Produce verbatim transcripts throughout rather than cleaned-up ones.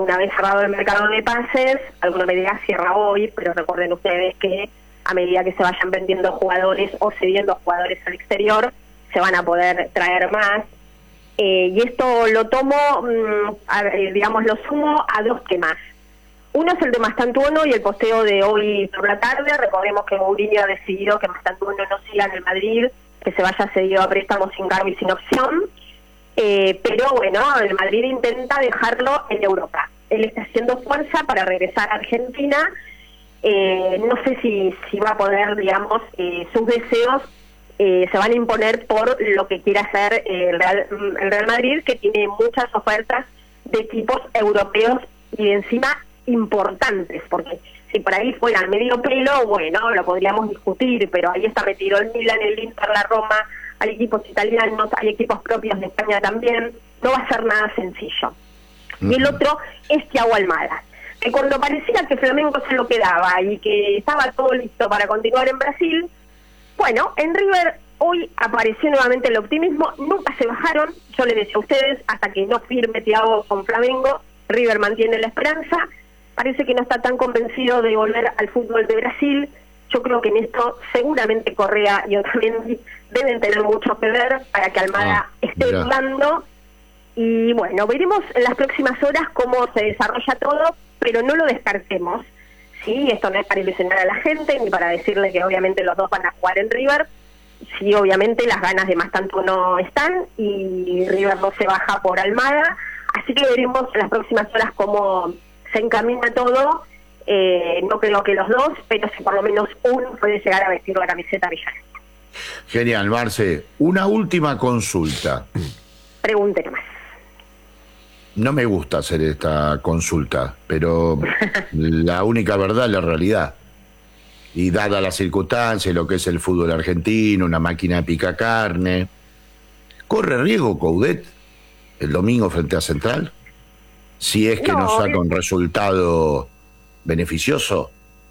una vez cerrado el mercado de pases, alguno me dirá cierra hoy, pero recuerden ustedes que a medida que se vayan vendiendo jugadores o cediendo jugadores al exterior, se van a poder traer más. Eh, y esto lo tomo, mmm, a, digamos, lo sumo a dos temas. Uno es el de Mastantuono y el posteo de hoy por la tarde. Recordemos que Mourinho ha decidido que Mastantuono no siga en el Madrid, que se vaya cedido a préstamo sin cargo y sin opción. Eh, pero bueno, el Madrid intenta dejarlo en Europa. Él está haciendo fuerza para regresar a Argentina. Eh, no sé si, si va a poder, digamos, eh, sus deseos eh, se van a imponer por lo que quiere hacer eh, el, Real, el Real Madrid, que tiene muchas ofertas de equipos europeos y de encima importantes, porque si por ahí fuera medio pelo, bueno, lo podríamos discutir, pero ahí está metido el Milan, el Inter, la Roma, hay equipos italianos, hay equipos propios de España también, no va a ser nada sencillo. Uh-huh. Y el otro es Thiago Almada, que cuando parecía que Flamengo se lo quedaba y que estaba todo listo para continuar en Brasil, bueno, en River hoy apareció nuevamente el optimismo, nunca se bajaron, yo les decía a ustedes, hasta que no firme Thiago con Flamengo, River mantiene la esperanza, parece que no está tan convencido de volver al fútbol de Brasil. Yo creo que en esto seguramente Correa y Otamendi deben tener mucho que ver para que Almada ah, esté dudando. Y bueno, veremos en las próximas horas cómo se desarrolla todo, pero no lo descartemos. Sí, esto no es para ilusionar a la gente, ni para decirle que obviamente los dos van a jugar en River. Sí, obviamente las ganas de Mastantuono están y River no se baja por Almada. Así que veremos en las próximas horas cómo se encamina todo. Eh, no creo que los dos, pero si por lo menos uno puede llegar a vestir la camiseta millonaria. Genial, Marce. Una última consulta. Pregúnteme más. No me gusta hacer esta consulta, pero la única verdad es la realidad. Y dada la circunstancia, lo que es el fútbol argentino, una máquina de pica carne, ¿corre riesgo Coudet el domingo frente a Central? Si es que no, no saca un resultado beneficioso.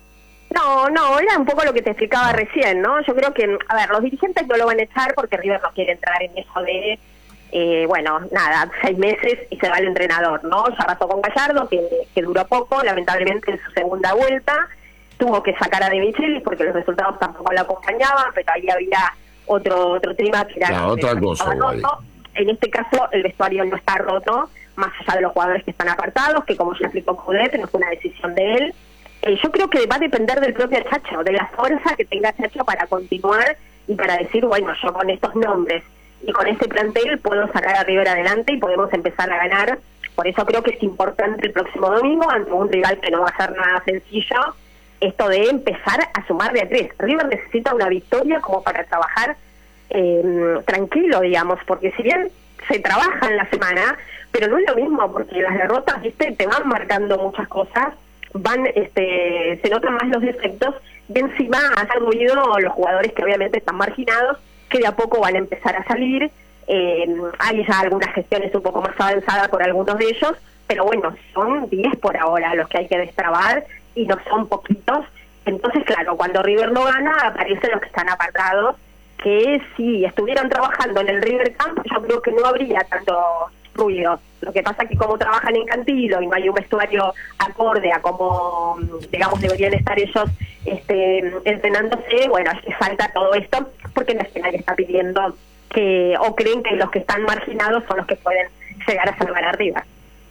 No, no, era un poco lo que te explicaba no. recién, ¿no? Yo creo que, a ver, los dirigentes no lo van a echar porque River no quiere entrar en eso de, eh, bueno, nada, seis meses y se va el entrenador, ¿no? Ya pasó con Gallardo, que, que duró poco, lamentablemente en su segunda vuelta, tuvo que sacar a De Michelis porque los resultados tampoco lo acompañaban, pero ahí había otro otro tema que era... No, otra cosa, roto. En este caso, el vestuario no está roto, más allá de los jugadores que están apartados, que como ya explicó Coudet, no fue una decisión de él. Eh, yo creo que va a depender del propio Chacho, de la fuerza que tenga Chacho para continuar y para decir, bueno, yo con estos nombres y con este plantel puedo sacar a River adelante y podemos empezar a ganar. Por eso creo que es importante el próximo domingo, ante un rival que no va a ser nada sencillo, esto de empezar a sumar de a tres. River necesita una victoria como para trabajar eh, tranquilo, digamos, porque si bien se trabaja en la semana, pero no es lo mismo, porque las derrotas, viste, te van marcando muchas cosas, van, este, se notan más los defectos, y encima han ruido los jugadores que obviamente están marginados, que de a poco van a empezar a salir. Eh, hay ya algunas gestiones un poco más avanzadas por algunos de ellos, pero bueno, son diez por ahora los que hay que destrabar, y no son poquitos. Entonces, claro, cuando River no gana, aparecen los que están apartados, que si estuvieran trabajando en el River Camp, yo creo que no habría tanto ruido. Lo que pasa es que como trabajan en Cantilo y no hay un vestuario acorde a como, digamos, deberían estar ellos este, entrenándose, bueno, hace falta todo esto, porque no es que nadie está pidiendo que, o creen que los que están marginados son los que pueden llegar a salvar arriba.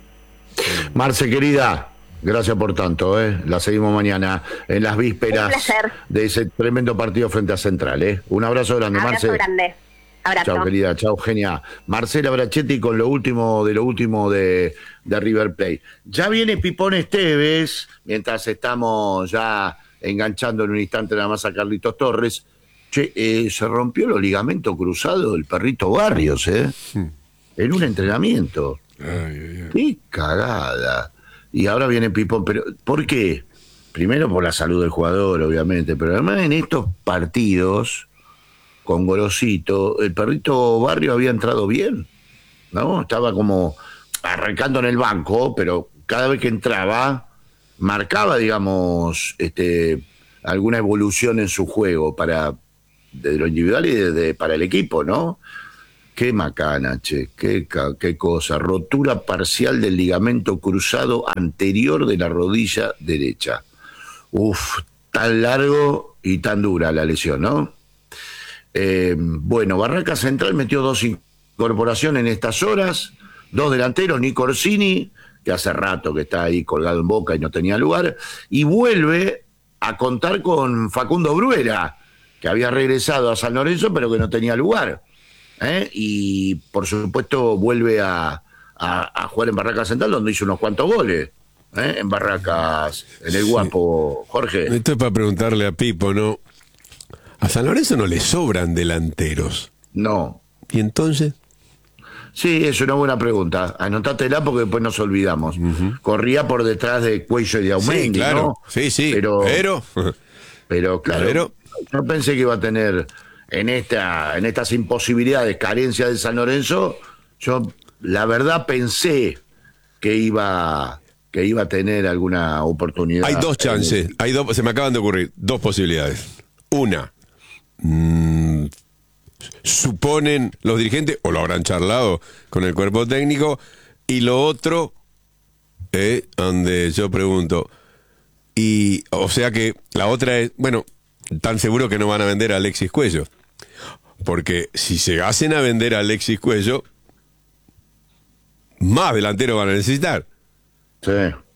Marce, querida, gracias por tanto, ¿eh? La seguimos mañana en las vísperas de ese tremendo partido frente a Central, ¿eh? Un abrazo grande, abrazo Marce. grande. Abrazo. Chao, querida, chao, genia. Marcela Brachetti con lo último de lo último de, de River Plate. Ya viene Pipón Esteves, mientras estamos ya enganchando en un instante nada más a Carlitos Torres. Che, eh, se rompió los ligamentos cruzados del perrito Barrios, ¿eh? Hmm. En un entrenamiento. Ay, ay, ay. ¡Qué cagada! Y ahora viene Pipón, pero ¿por qué? Primero por la salud del jugador, obviamente, pero además en estos partidos con Gorosito, el perrito Barrio había entrado bien, ¿no? Estaba como arrancando en el banco, pero cada vez que entraba, marcaba, digamos, este, alguna evolución en su juego para de lo individual y de, de, para el equipo, ¿no? Qué macana, che, qué, qué cosa. Rotura parcial del ligamento cruzado anterior de la rodilla derecha. Uf, tan largo y tan dura la lesión, ¿no? Eh, bueno, Barraca Central metió dos incorporaciones en estas horas, dos delanteros, Nico Orsini, que hace rato que está ahí colgado en Boca y no tenía lugar, y vuelve a contar con Facundo Bruera, que había regresado a San Lorenzo pero que no tenía lugar. ¿Eh? Y por supuesto vuelve a, a, a jugar en Barracas Central, donde hizo unos cuantos goles, ¿eh? En Barracas, en el sí. Guapo, Jorge. Esto es para preguntarle a Pipo, ¿no? A San Lorenzo no le sobran delanteros. No. ¿Y entonces? Sí, es una buena pregunta. Anotátela porque después nos olvidamos. Uh-huh. Corría por detrás de Cuello y de Aumendi, sí, claro. ¿no? Sí, sí, pero... Pero, pero claro, pero... yo pensé que iba a tener... En, esta, en estas imposibilidades, carencias de San Lorenzo, yo la verdad pensé que iba, que iba a tener alguna oportunidad. Hay dos chances, el... hay dos, se me acaban de ocurrir dos posibilidades. Una, mmm, suponen los dirigentes, o lo habrán charlado con el cuerpo técnico, y lo otro, eh, donde yo pregunto, y o sea que la otra es, bueno, tan seguro que no van a vender a Alexis Cuello. Porque si se hacen a vender a Alexis Cuello, más delanteros van a necesitar. Sí.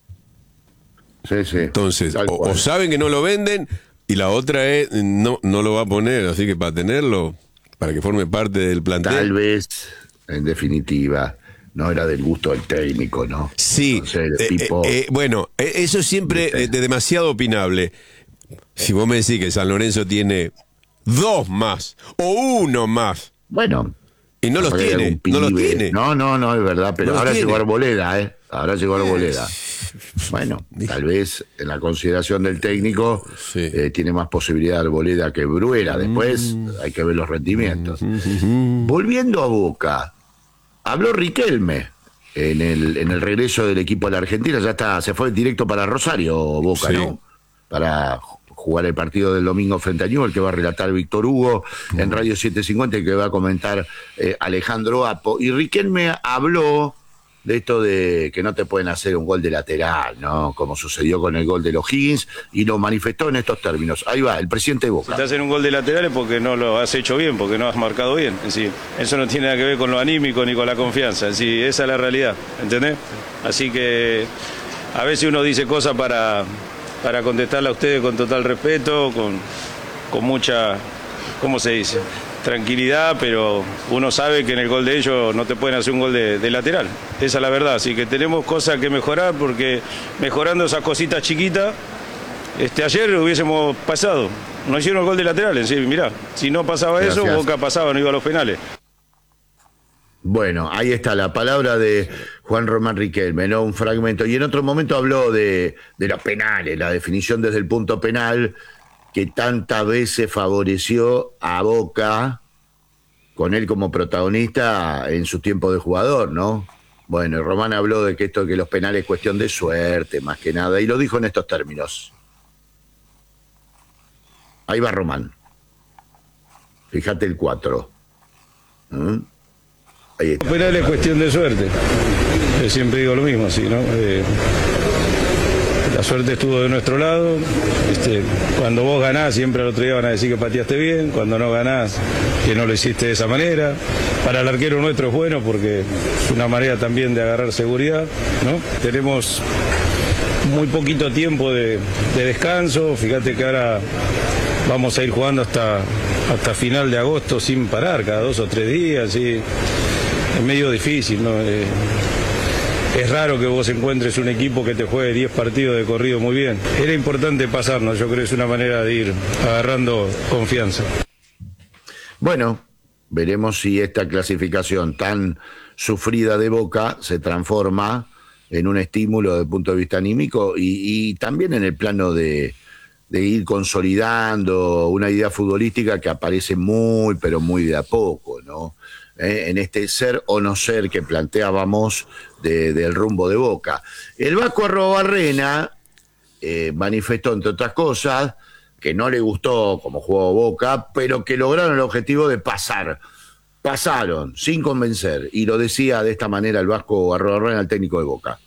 Sí, sí. Entonces, o, o saben que no lo venden, y la otra es, no, no lo va a poner, así que para tenerlo, para que forme parte del plantel. Tal vez, en definitiva, no era del gusto del técnico, ¿no? Sí. No sé, eh, tipo... eh, bueno, eso siempre es de demasiado opinable. Si vos me decís que San Lorenzo tiene dos más o uno más, bueno, y no los tiene, no los tiene. No, no, no, es verdad, pero no ahora llegó Arboleda, ¿eh? Ahora llegó Arboleda. Bueno, tal vez en la consideración del técnico sí. eh, tiene más posibilidad Arboleda que Bruera. Después mm. hay que ver los rendimientos. Mm-hmm. Volviendo a Boca, habló Riquelme en el, en el regreso del equipo a la Argentina. Ya está, se fue directo para Rosario, Boca, sí. ¿no? Para jugar el partido del domingo frente a Newell's, que va a relatar Víctor Hugo mm. en Radio setecientos cincuenta y que va a comentar eh, Alejandro Apo. Y Riquelme habló de esto de que no te pueden hacer un gol de lateral, ¿no? Como sucedió con el gol de los Higgins, y lo manifestó en estos términos. Ahí va, el presidente de Boca. Si te hacen un gol de lateral es porque no lo has hecho bien, porque no has marcado bien. En sí, eso no tiene nada que ver con lo anímico ni con la confianza. En sí, esa es la realidad, ¿entendés? Así que a veces uno dice cosas para... para contestarle a ustedes con total respeto, con, con mucha, ¿cómo se dice?, tranquilidad, pero uno sabe que en el gol de ellos no te pueden hacer un gol de, de lateral. Esa es la verdad, así que tenemos cosas que mejorar, porque mejorando esas cositas chiquitas, este, ayer hubiésemos pasado. No hicieron el gol de lateral, en sí, mirá, si no pasaba Gracias. Eso, Boca pasaba, no iba a los penales. Bueno, ahí está la palabra de Juan Román Riquelme, ¿no? Un fragmento. Y en otro momento habló de, de los penales, la definición desde el punto penal que tantas veces favoreció a Boca, con él como protagonista en su tiempo de jugador, ¿no? Bueno, Román habló de que esto de que los penales es cuestión de suerte, más que nada, y lo dijo en estos términos. Ahí va Román. Fíjate el cuatro. ¿Mm? Ahí está. Penal es cuestión de suerte. Yo siempre digo lo mismo, así, ¿no? Eh, la suerte estuvo de nuestro lado. Este, cuando vos ganás, siempre al otro día van a decir que pateaste bien. Cuando no ganás, que no lo hiciste de esa manera. Para el arquero nuestro es bueno porque es una manera también de agarrar seguridad, ¿no? Tenemos muy poquito tiempo de, de descanso. Fíjate que ahora vamos a ir jugando hasta, hasta final de agosto sin parar, cada dos o tres días, y es medio difícil, ¿no? Eh, es raro que vos encuentres un equipo que te juegue diez partidos de corrido muy bien. Era importante pasarnos, yo creo que es una manera de ir agarrando confianza. Bueno, veremos si esta clasificación tan sufrida de Boca se transforma en un estímulo desde el punto de vista anímico y, y también en el plano de, de ir consolidando una idea futbolística que aparece muy, pero muy de a poco, ¿no? Eh, en este ser o no ser que planteábamos de, del rumbo de Boca. El Vasco Arrobarrena eh, manifestó, entre otras cosas, que no le gustó como jugó Boca, pero que lograron el objetivo de pasar pasaron sin convencer, y lo decía de esta manera el Vasco Arruabarrena, el técnico de Boca.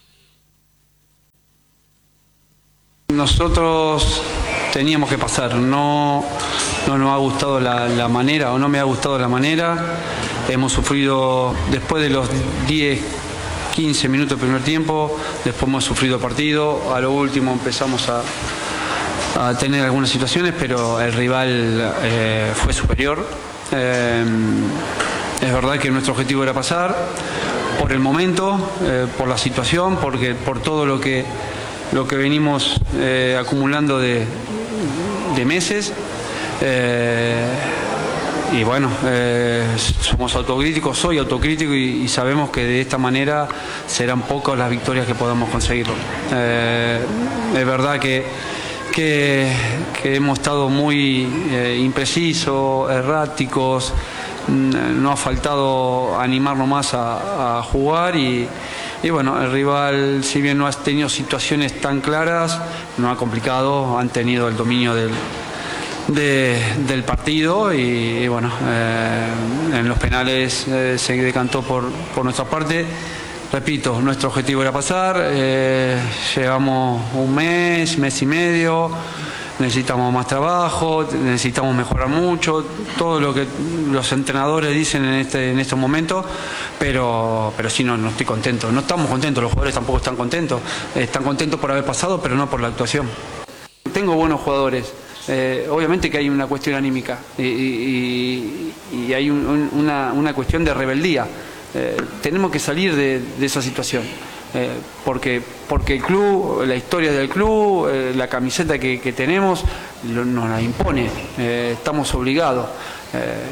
Nosotros teníamos que pasar, no, no nos ha gustado la, la manera, o no me ha gustado la manera. Hemos sufrido, después de los diez, quince minutos del primer tiempo, después hemos sufrido el partido, a lo último empezamos a, a tener algunas situaciones, pero el rival eh, fue superior. Eh, es verdad que nuestro objetivo era pasar, por el momento, eh, por la situación, porque por todo lo que, lo que venimos eh, acumulando de, de meses. Eh, Y bueno, eh, somos autocríticos, soy autocrítico y, y sabemos que de esta manera serán pocas las victorias que podamos conseguir. Eh, es verdad que, que, que hemos estado muy eh, imprecisos, erráticos, no ha faltado animarnos más a, a jugar y, y bueno, el rival, si bien no ha tenido situaciones tan claras, no ha complicado, han tenido el dominio del De, del partido y, y bueno, eh, en los penales eh, se decantó por, por nuestra parte. Repito, nuestro objetivo era pasar, eh, llevamos un mes, mes y medio, necesitamos más trabajo, necesitamos mejorar mucho, todo lo que los entrenadores dicen en este en estos momentos, pero, pero sí, no, no estoy contento, no estamos contentos, los jugadores tampoco están contentos, están contentos por haber pasado, pero no por la actuación. Tengo buenos jugadores. Eh, obviamente que hay una cuestión anímica y, y, y hay un, un, una, una cuestión de rebeldía. Eh, tenemos que salir de, de esa situación, eh, porque, porque el club, la historia del club, eh, la camiseta que, que tenemos lo, nos la impone, eh, estamos obligados. Eh,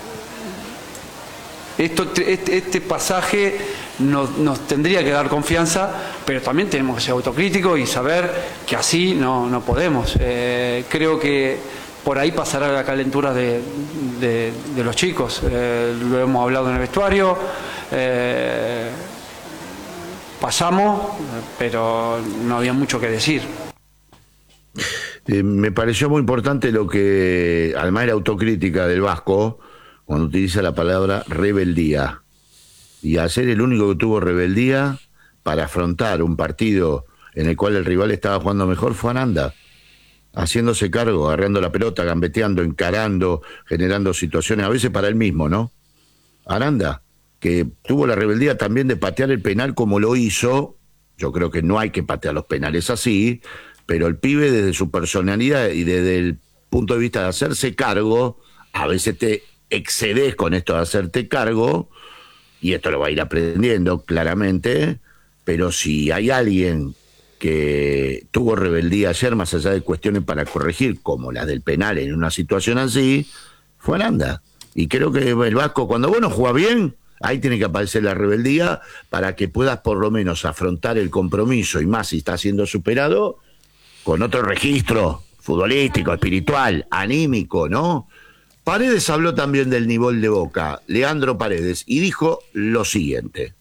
esto, este, este pasaje nos, nos tendría que dar confianza, pero también tenemos que ser autocríticos y saber que así no, no podemos. Eh, creo que por ahí pasará la calentura de, de, de los chicos. Eh, lo hemos hablado en el vestuario. Eh, pasamos, pero no había mucho que decir. Eh, me pareció muy importante lo que, además de la autocrítica del Vasco, cuando utiliza la palabra rebeldía. Y a ser el único que tuvo rebeldía para afrontar un partido en el cual el rival estaba jugando mejor fue Aranda, haciéndose cargo, agarrando la pelota, gambeteando, encarando, generando situaciones, a veces para él mismo, ¿no? Aranda, que tuvo la rebeldía también de patear el penal como lo hizo. Yo creo que no hay que patear los penales así, pero el pibe desde su personalidad y desde el punto de vista de hacerse cargo, a veces te excedes con esto de hacerte cargo, y esto lo va a ir aprendiendo claramente, pero si hay alguien que tuvo rebeldía ayer, más allá de cuestiones para corregir, como las del penal en una situación así, fue Aranda. Y creo que el Vasco, cuando vos no jugás bien, ahí tiene que aparecer la rebeldía para que puedas por lo menos afrontar el compromiso, y más si está siendo superado, con otro registro futbolístico, espiritual, anímico, ¿no? Paredes habló también del nivel de Boca, Leandro Paredes, y dijo lo siguiente.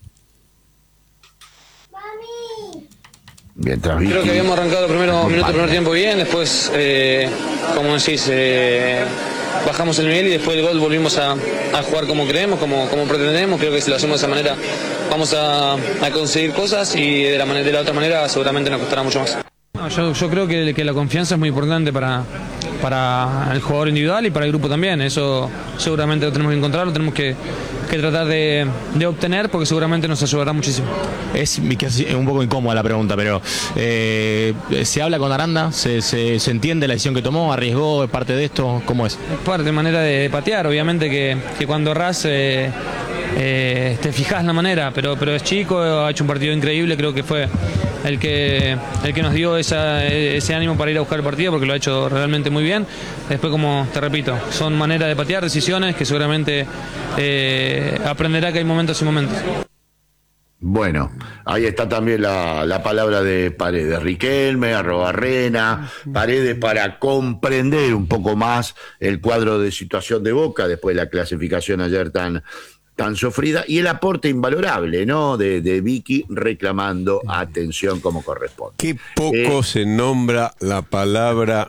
Mientras Vicky... Creo que habíamos arrancado los primeros minutos del primer tiempo bien, después, eh, como decís, eh, bajamos el nivel y después del gol volvimos a, a jugar como creemos, como, como pretendemos. Creo que si lo hacemos de esa manera vamos a, a conseguir cosas, y de la, manera, de la otra manera seguramente nos costará mucho más. No, yo, yo creo que, que la confianza es muy importante para, para el jugador individual y para el grupo también. Eso seguramente lo tenemos que encontrar, lo tenemos que, que tratar de, de obtener, porque seguramente nos ayudará muchísimo. Es un poco incómoda la pregunta, pero eh, ¿se habla con Aranda? ¿Se, se, ¿Se entiende la decisión que tomó? ¿Arriesgó? ¿Es parte de esto? ¿Cómo es? Es parte de manera de patear, obviamente que, que cuando errás eh, eh, te fijas la manera, pero, pero es chico, ha hecho un partido increíble, creo que fue el que, el que nos dio esa, ese ánimo para ir a buscar el partido, porque lo ha hecho realmente muy bien. Después, como te repito, son maneras de patear, decisiones que seguramente eh, aprenderá que hay momentos y momentos. Bueno, ahí está también la, la palabra de Paredes, Riquelme, Arruabarrena, Paredes, para comprender un poco más el cuadro de situación de Boca después de la clasificación ayer tan... tan sufrida, y el aporte invalorable, ¿no?, de, de Vicky reclamando atención como corresponde. Qué poco eh, se nombra la palabra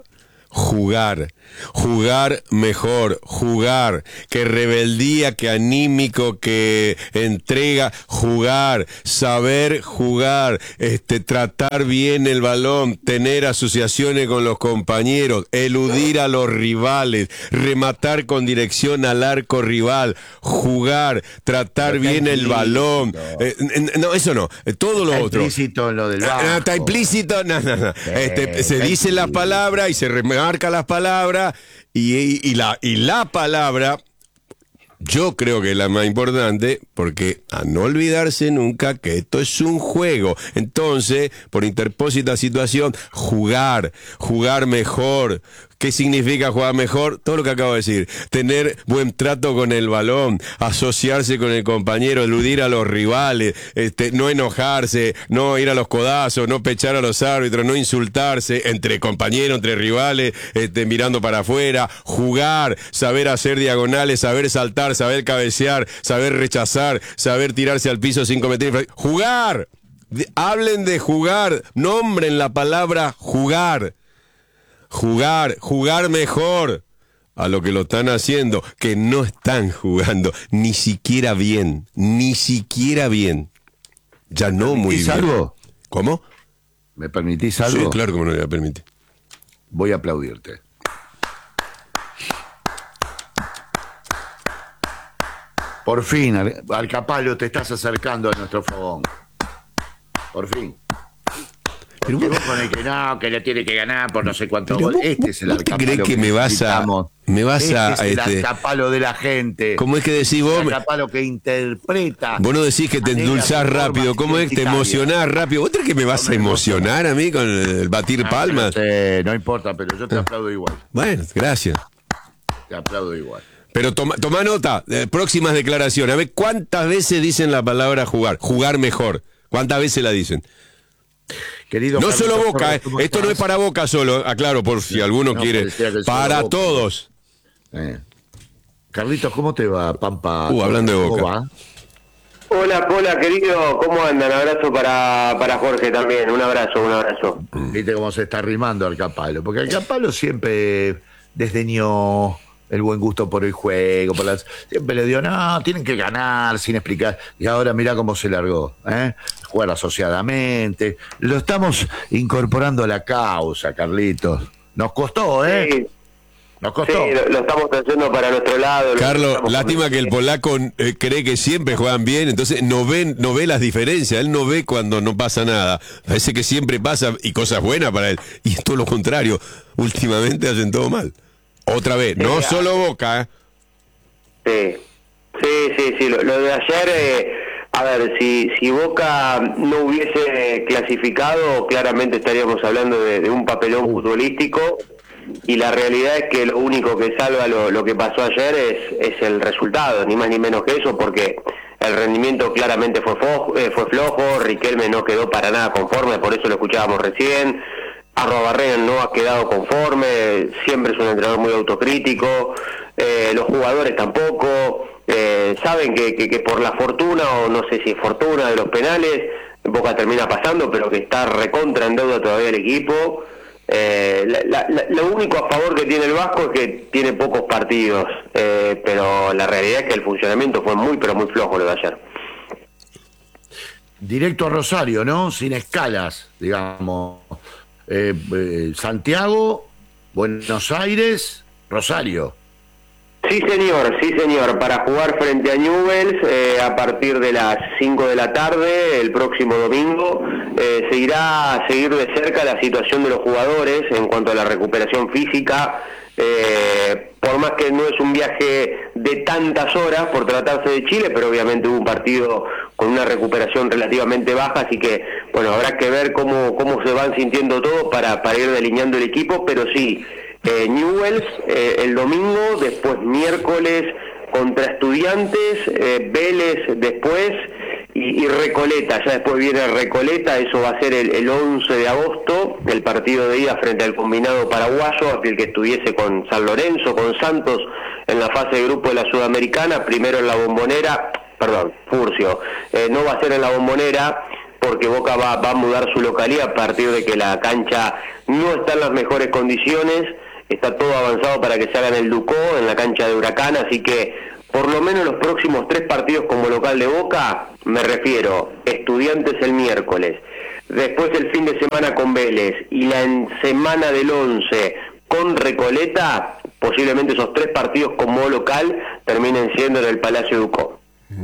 jugar, jugar mejor, jugar, que rebeldía, que anímico, que entrega, jugar, saber jugar, este, tratar bien el balón, tener asociaciones con los compañeros, eludir a los rivales, rematar con dirección al arco rival, jugar, tratar bien el balón, eh, no, eso no, todo lo está otro. Implícito en lo del bajo. No, está implícito, no, no, no. Sí, Este, se dice la palabra y se remarca las palabras y, y, y, la, y la palabra, yo creo que es la más importante, porque a no olvidarse nunca que esto es un juego. Entonces, por interpósita situación, jugar, jugar mejor. ¿Qué significa jugar mejor? Todo lo que acabo de decir. Tener buen trato con el balón, asociarse con el compañero, eludir a los rivales, este, no enojarse, no ir a los codazos, no pechar a los árbitros, no insultarse entre compañeros, entre rivales, este, mirando para afuera, jugar, saber hacer diagonales, saber saltar, saber cabecear, saber rechazar, saber tirarse al piso sin cometer infracciones. ¡Jugar! De, hablen de jugar, nombren la palabra jugar. Jugar, jugar mejor a lo que lo están haciendo, que no están jugando ni siquiera bien, ni siquiera bien. Ya no muy bien. Algo? ¿Cómo? ¿Me permitís algo? Sí, claro que me lo voy a permitir. Voy a aplaudirte. Por fin, Al- Alcapalo, te estás acercando a nuestro fogón. Por fin. Pero Porque vos- vos con el que no, que le tiene que ganar por no sé cuántos Pero goles. vos- Este es el vos te Alcapalo creés que me vas a- necesitamos. me vas este a, es el este, Alcapalo de la gente. ¿Cómo es que decís vos? El Alcapalo que interpreta. Vos no decís que te maneras, endulzás formas rápido, ¿cómo es que te identitarias. emocionás rápido? ¿Vos crees que me vas No a me emocionar a mí con el batir Ah, palmas? No, sé, no importa, pero yo te aplaudo igual. Bueno, gracias. Te aplaudo igual. Pero toma, toma nota, eh, próximas declaraciones. A ver, ¿cuántas veces dicen la palabra jugar? Jugar mejor. ¿Cuántas veces la dicen? Querido No Carlitos solo Boca, Torres, eh. ¿cómo Esto no estás? es para Boca solo, aclaro, por si alguno no, quiere. parecía que solo Para Boca. todos. Eh. Carlitos, ¿cómo te va, Pampa? Uh, hablando de ¿Cómo Boca. va? Hola, hola, querido, ¿cómo andan? Abrazo para, para Jorge también, un abrazo, un abrazo. Viste cómo se está rimando Alcapalo, porque Alcapalo siempre desdeñó el buen gusto por el juego, por las, siempre le dio, no, tienen que ganar sin explicar, y ahora mirá cómo se largó, ¿eh? Jugar asociadamente, lo estamos incorporando a la causa, Carlitos. Nos costó, ¿eh? Sí, Nos sí, costó. lo, lo estamos haciendo para nuestro lado. lo Carlos, estamos lástima que el polaco eh, cree que siempre juegan bien, entonces no ven, no ve las diferencias, él no ve cuando no pasa nada. Parece que siempre pasa y cosas buenas para él. Y es todo lo contrario, últimamente hacen todo mal. Otra vez, no Sí, solo Boca, ¿eh? Sí, sí, sí, sí. Lo, lo de ayer, eh, a ver, si, si Boca no hubiese clasificado, claramente estaríamos hablando de, de un papelón futbolístico, y la realidad es que lo único que salva lo, lo que pasó ayer es, es el resultado, ni más ni menos que eso, porque el rendimiento claramente fue, fo, eh, fue flojo, Riquelme no quedó para nada conforme, por eso lo escuchábamos recién. Arrobarrena no ha quedado conforme, siempre es un entrenador muy autocrítico, eh, los jugadores tampoco, eh, saben que, que, que por la fortuna, o no sé si es fortuna de los penales, Boca termina pasando, pero que está recontra en deuda todavía el equipo. Eh, la, la, lo único a favor que tiene el Vasco es que tiene pocos partidos, eh, pero la realidad es que el funcionamiento fue muy, pero muy flojo lo de ayer. Directo a Rosario, ¿no? Sin escalas, digamos. Eh, eh, Santiago, Buenos Aires, Rosario. Sí, señor, sí, señor, para jugar frente a Newell's eh, a partir de las cinco de la tarde, el próximo domingo. Eh, se irá a seguir de cerca la situación de los jugadores en cuanto a la recuperación física, eh, por más que no es un viaje de tantas horas por tratarse de Chile, pero obviamente hubo un partido con una recuperación relativamente baja, así que, bueno, habrá que ver cómo, cómo se van sintiendo todos para, para ir delineando el equipo, pero sí, eh, Newell's eh, el domingo, después miércoles contra Estudiantes, eh, Vélez después, y, y Recoleta, ya después viene Recoleta, eso va a ser el, el once de agosto, el partido de ida frente al combinado paraguayo, aquel que estuviese con San Lorenzo, con Santos, en la fase de grupo de la Sudamericana, primero en la Bombonera, perdón, Furcio, eh, no va a ser en la Bombonera, porque Boca va, va a mudar su localidad a partir de que la cancha no está en las mejores condiciones, está todo avanzado para que se haga en el Ducó, en la cancha de Huracán, así que por lo menos los próximos tres partidos como local de Boca, me refiero, Estudiantes el miércoles, después el fin de semana con Vélez y la en semana del once con Recoleta, posiblemente esos tres partidos como local terminen siendo en el Palacio Ducó.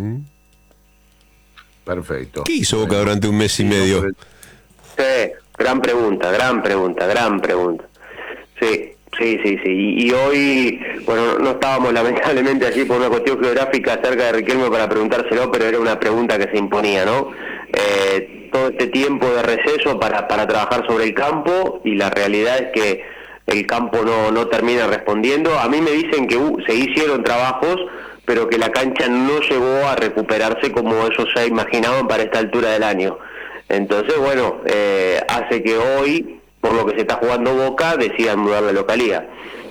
Perfecto. ¿Qué hizo Boca durante un mes y medio? Sí, gran pregunta, gran pregunta, gran pregunta. Sí. Sí, sí, sí. Y, y hoy, bueno, no estábamos lamentablemente allí por una cuestión geográfica cerca de Riquelme para preguntárselo, pero era una pregunta que se imponía, ¿no? Eh, todo este tiempo de receso para, para trabajar sobre el campo, y la realidad es que el campo no, no termina respondiendo. A mí me dicen que uh, se hicieron trabajos, pero que la cancha no llegó a recuperarse como ellos ya imaginaban para esta altura del año. Entonces, bueno, eh, hace que hoy, por lo que se está jugando Boca, decidan mudar la localía.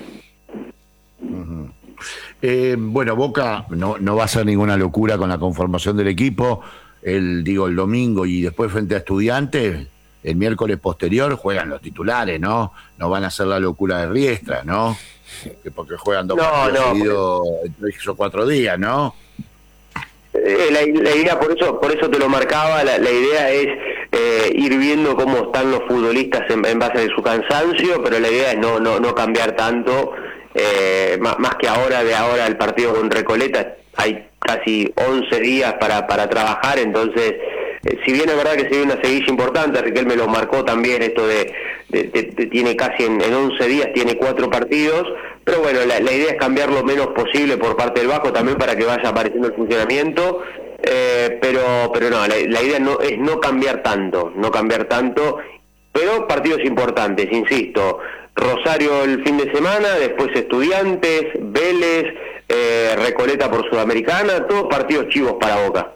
Uh-huh. eh, bueno, Boca no, no va a hacer ninguna locura con la conformación del equipo. El, digo, el domingo y después frente a Estudiantes, el miércoles posterior juegan los titulares, ¿no? No van a hacer la locura de Riestra, ¿no? Porque juegan dos no, partidos no, seguidos en tres o cuatro días, ¿no? Eh, la, la idea, por eso por eso te lo marcaba, la, la idea es eh, ir viendo cómo están los futbolistas en, en base a su cansancio, pero la idea es no no no cambiar tanto, eh, más, más que ahora, de ahora el partido con Recoleta, hay casi once días para, para trabajar, entonces, eh, si bien es verdad que se viene una seguilla importante, Riquelme lo marcó también, esto de, de, de, de tiene casi en, en once días, tiene cuatro partidos, pero bueno, la, la idea es cambiar lo menos posible por parte del Vasco también para que vaya apareciendo el funcionamiento, eh, pero pero no, la, la idea no es no cambiar tanto, no cambiar tanto, pero partidos importantes, insisto, Rosario el fin de semana, después Estudiantes, Vélez, eh, Recoleta por Sudamericana, todos partidos chivos para Boca.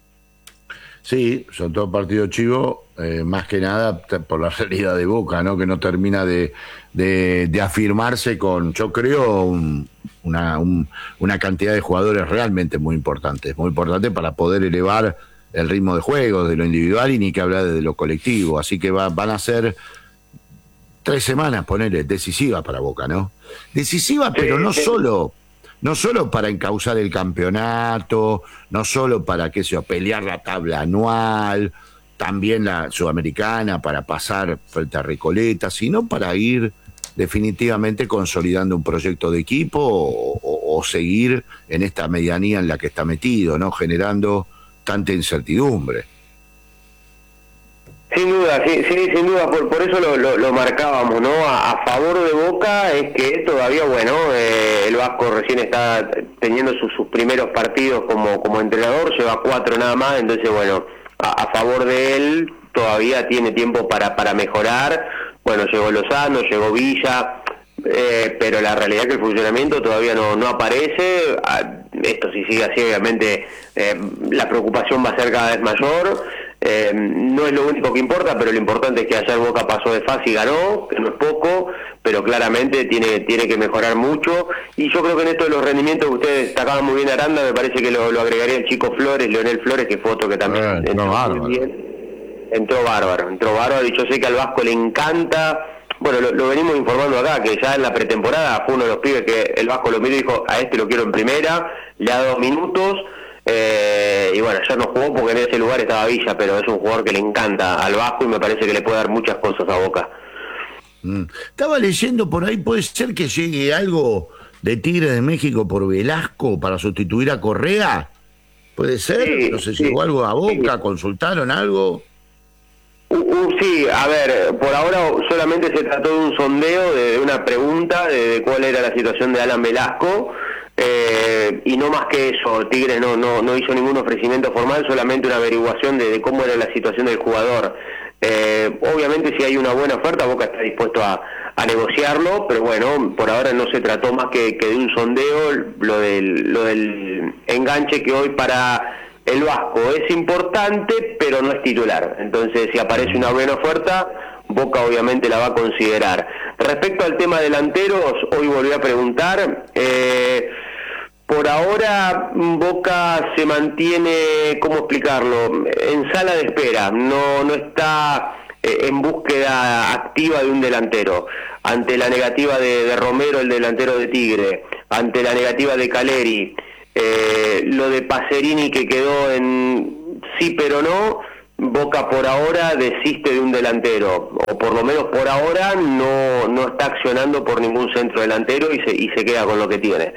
Sí, son todos partidos chivos, eh, más que nada por la realidad de Boca, ¿no? Que no termina de, de, de afirmarse con, yo creo, un, una, un, una cantidad de jugadores realmente muy importantes, muy importantes para poder elevar el ritmo de juego, de lo individual y ni que hablar de lo colectivo. Así que va, van a ser tres semanas, ponele, decisivas para Boca, ¿no? Decisivas, pero no solo... No solo para encauzar el campeonato, no solo para, qué sé yo, pelear la tabla anual, también la sudamericana para pasar frente a Recoleta, sino para ir definitivamente consolidando un proyecto de equipo o, o, o seguir en esta medianía en la que está metido, ¿no? Generando tanta incertidumbre. Sin duda, sí, sí, sin duda, por, por eso lo, lo, lo marcábamos, ¿no? A, a favor de Boca es que todavía, bueno, eh, el Vasco recién está teniendo sus, sus primeros partidos como, como entrenador, lleva cuatro nada más, entonces, bueno, a, a favor de él todavía tiene tiempo para, para mejorar. Bueno, llegó Lozano, llegó Villa, eh, pero la realidad es que el funcionamiento todavía no, no aparece. Esto si sigue así, obviamente, eh, la preocupación va a ser cada vez mayor. Eh, no es lo único que importa, pero lo importante es que ayer Boca pasó de fase y ganó, que no es poco, pero claramente tiene tiene que mejorar mucho, y yo creo que en esto de los rendimientos que ustedes destacaban muy bien Aranda, me parece que lo, lo agregaría el chico Flores, Leonel Flores, que fue otro que también eh, entró, bárbaro. Muy bien. entró bárbaro, entró bárbaro, y yo sé que al Vasco le encanta, bueno, lo, lo venimos informando acá, que ya en la pretemporada fue uno de los pibes que el Vasco lo miró y dijo, a este lo quiero en primera, le ha dado minutos. Eh, y bueno, ya no jugó porque en ese lugar estaba Villa, pero es un jugador que le encanta al Vasco y me parece que le puede dar muchas cosas a Boca. Mm. Estaba leyendo por ahí, puede ser que llegue algo de Tigre de México por Velasco para sustituir a Correa. ¿Puede ser? Sí, no sé si sí, llegó algo a Boca, sí. ¿Consultaron algo? Uh, uh, sí, a ver, por ahora solamente se trató de un sondeo, de, de una pregunta de, de cuál era la situación de Alan Velasco. Eh, y no más que eso, Tigres no, no, no hizo ningún ofrecimiento formal, solamente una averiguación de, de cómo era la situación del jugador. Eh, obviamente si hay una buena oferta, Boca está dispuesto a, a negociarlo, pero bueno, por ahora no se trató más que, que de un sondeo, lo del, lo del enganche que hoy para el Vasco es importante, pero no es titular. Entonces si aparece una buena oferta, Boca obviamente la va a considerar. Respecto al tema delanteros, hoy volví a preguntar, eh, por ahora Boca se mantiene, ¿cómo explicarlo?, en sala de espera, no no está eh, en búsqueda activa de un delantero. Ante la negativa de, de Romero, el delantero de Tigre, ante la negativa de Caleri, eh, lo de Pacerini que quedó en sí pero no, Boca por ahora desiste de un delantero, o por lo menos por ahora no, no está accionando por ningún centro delantero y se, y se queda con lo que tiene.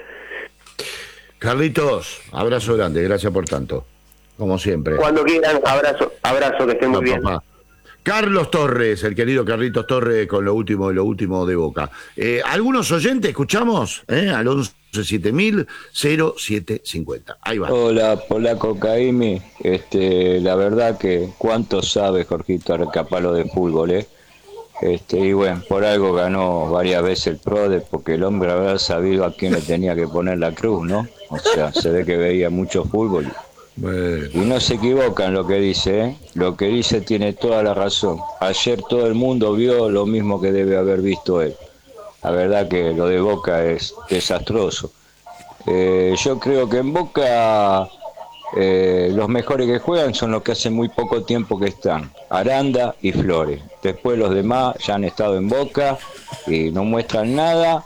Carlitos, abrazo grande, gracias por tanto, como siempre. Cuando quieran, abrazo, abrazo, que estén muy bien. Papá. Carlos Torres, el querido Carlitos Torres, con lo último, lo último de Boca. Eh, ¿Algunos oyentes escuchamos? ¿Eh? Al once siete mil cero siete cincuenta. Ahí va. Hola, Polaco Caimi. Este, la verdad que cuánto sabe Jorgito Arcapalo de fútbol, ¿eh? Este, y bueno, por algo ganó varias veces el PRODE, porque el hombre habrá sabido a quién le tenía que poner la cruz, ¿no? O sea, se ve que veía mucho fútbol. Bueno. Y no se equivoca en lo que dice, ¿eh? Lo que dice tiene toda la razón. Ayer todo el mundo vio lo mismo que debe haber visto él. La verdad que lo de Boca es desastroso. Eh, yo creo que en Boca eh, los mejores que juegan son los que hace muy poco tiempo que están. Aranda y Flores. Después los demás ya han estado en Boca y no muestran nada.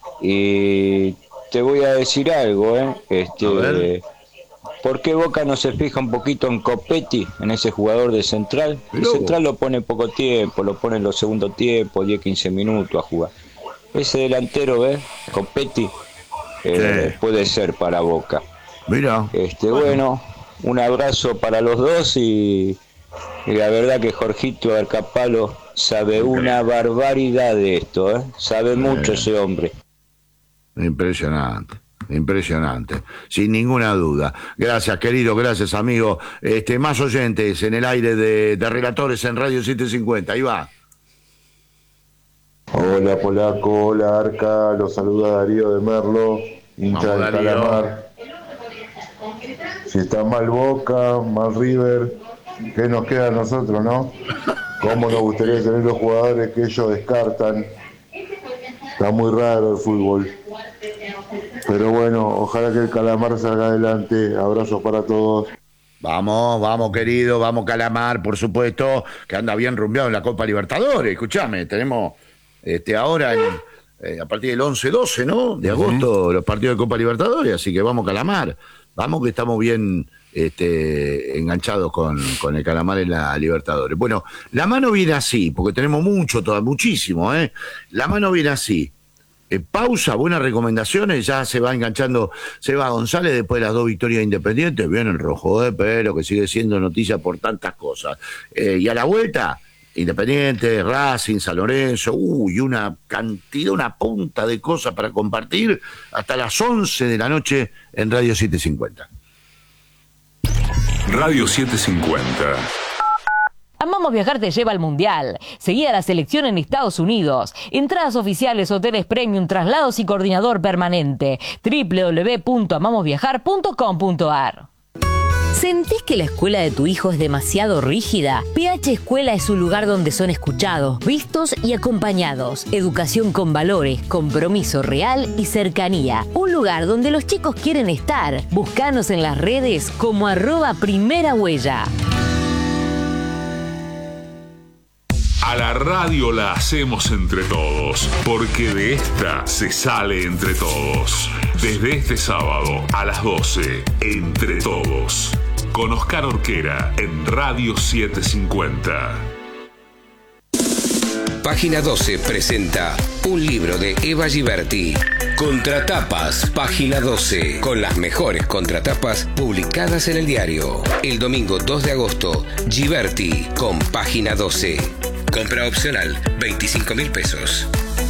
Y te voy a decir algo, ¿eh? Este... ¿Por qué Boca no se fija un poquito en Copetti, en ese jugador de central? El central lo pone poco tiempo, lo pone en los segundos tiempos, diez, quince minutos a jugar. Ese delantero, ¿ves? Copetti, eh, sí. Puede ser para Boca. Mira. Este, bueno. bueno, un abrazo para los dos y, y la verdad que Jorgito Arcapalo sabe okay. una barbaridad de esto, ¿eh? Sabe mucho eh. ese hombre. Impresionante. Impresionante, sin ninguna duda. Gracias, querido, gracias, amigo. Este, más oyentes en el aire de, de Relatores en Radio setecientos cincuenta. Ahí va. Hola, Polaco, hola, Arca. Los saluda Darío de Merlo, hincha de Calamar. Si está mal Boca, mal River, ¿qué nos queda a nosotros, no? ¿Cómo nos gustaría tener los jugadores que ellos descartan? Está muy raro el fútbol. Pero bueno, ojalá que el Calamar salga adelante. Abrazos para todos. Vamos, vamos, querido, vamos Calamar, por supuesto, que anda bien rumbeado en la Copa Libertadores. Escuchame, tenemos este ahora en, eh, a partir del once doce, ¿no? De agosto, uh-huh. los partidos de Copa Libertadores, así que vamos Calamar. Vamos que estamos bien este, enganchados con, con el Calamar en la Libertadores. Bueno, la mano viene así, porque tenemos mucho, todo, muchísimo, ¿eh? La mano viene así. Eh, pausa, buenas recomendaciones, ya se va enganchando Seba González después de las dos victorias independientes, viene el rojo de pelo, que sigue siendo noticia por tantas cosas. Eh, y a la vuelta, Independiente, Racing, San Lorenzo, uy, una cantidad, una punta de cosas para compartir hasta las once de la noche en Radio setecientos cincuenta. Radio setecientos cincuenta. Amamos Viajar te lleva al Mundial. Seguí a la selección en Estados Unidos. Entradas oficiales, hoteles premium, traslados y coordinador permanente. doble u doble u doble u punto amamos viajar punto com punto a r. ¿Sentís que la escuela de tu hijo es demasiado rígida? P H Escuela es un lugar donde son escuchados, vistos y acompañados. Educación con valores, compromiso real y cercanía. Un lugar donde los chicos quieren estar. Búscanos en las redes como arroba primera huella. A la radio la hacemos entre todos, porque de esta se sale entre todos. Desde este sábado a las doce, Entre Todos, con Oscar Orquera en Radio setecientos cincuenta. Página doce presenta un libro de Eva Giberti. Contratapas, Página doce, con las mejores contratapas publicadas en el diario. El domingo dos de agosto, Giberti con Página doce. Compra opcional, veinticinco mil pesos.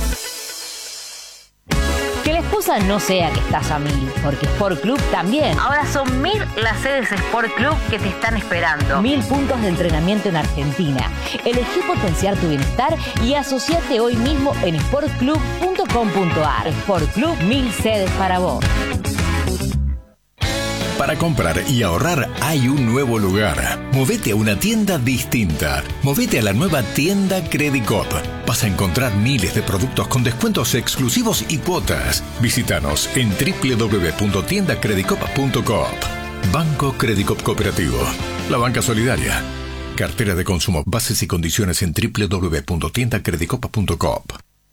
Que la excusa no sea que estás a mil, porque Sport Club también. Ahora son mil las sedes Sport Club que te están esperando. Mil puntos de entrenamiento en Argentina. Elegí potenciar tu bienestar y asociate hoy mismo en sport club punto com punto a r. Sport Club, mil sedes para vos. Para comprar y ahorrar hay un nuevo lugar. Movete a una tienda distinta. Movete a la nueva tienda Credicop. Vas a encontrar miles de productos con descuentos exclusivos y cuotas. Visítanos en doble u doble u doble u punto tienda credicop punto com. Banco Credicop Cooperativo. La banca solidaria. Cartera de consumo. Bases y condiciones en doble u doble u doble u punto tienda credicopa punto com.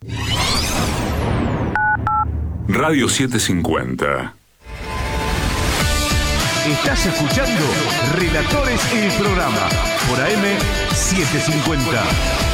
Radio setecientos cincuenta. Estás escuchando Relatores, el programa por A M setecientos cincuenta.